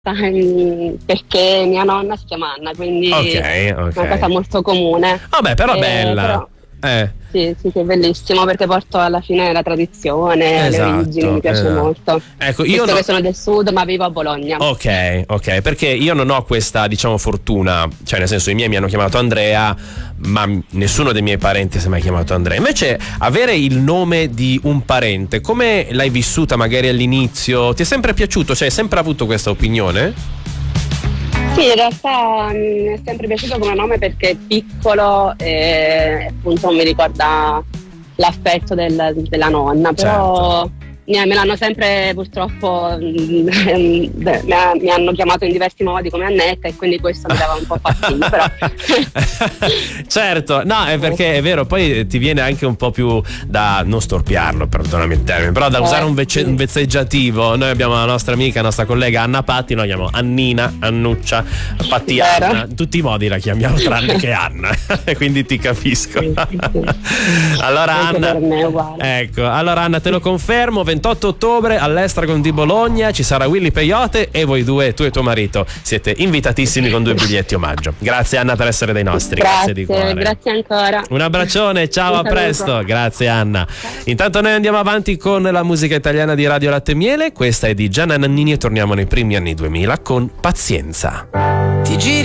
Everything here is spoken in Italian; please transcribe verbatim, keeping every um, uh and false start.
perché mia nonna si chiama Anna, quindi Ok, ok. è una cosa molto comune. Vabbè, però Eh, bella. però- Eh. Sì, sì, sì, è bellissimo perché porto alla fine la tradizione, Esatto, le origini, mi piace esatto. molto. Ecco, io Visto no- che sono del sud, ma vivo a Bologna. Ok, ok, perché io non ho questa, diciamo, fortuna, cioè nel senso i miei mi hanno chiamato Andrea, ma nessuno dei miei parenti si è mai chiamato Andrea. Invece avere il nome di un parente, come l'hai vissuta magari all'inizio? Ti è sempre piaciuto? Cioè hai sempre avuto questa opinione? Sì, in realtà mi è sempre piaciuto come nome perché è piccolo e appunto mi ricorda l'affetto del- della nonna, però mi- me l'hanno sempre purtroppo mm, beh, mi, ha- mi hanno chiamato in diversi modi come Annetta e quindi questo mi dava un po' fastidio, però Certo, no, è perché è vero, poi ti viene anche un po' più da non storpiarlo, perdonami il termine, però da Eh, usare un, vece- sì. un vezzeggiativo. Noi abbiamo la nostra amica, la nostra collega Anna Patti, noi la chiamiamo Annina, Annuccia, Patti Vero. Anna, in tutti i modi la chiamiamo tranne che Anna, quindi ti capisco. Sì, sì, sì. Allora Anche Anna, per me è uguale. ecco, allora Anna te lo confermo, ventotto ottobre all'Estragon di Bologna ci sarà Willy Peyote e voi due, tu e tuo marito, siete invitatissimi con due biglietti omaggio. Grazie Anna per essere dei nostri, grazie, di cuore. Grazie ancora. Un abbraccione, ciao, Un a saluto. presto. Grazie Anna. Intanto noi andiamo avanti con la musica italiana di Radio Latte e Miele. Questa è di Gianna Nannini e torniamo nei primi anni duemila con Pazienza. Ti giri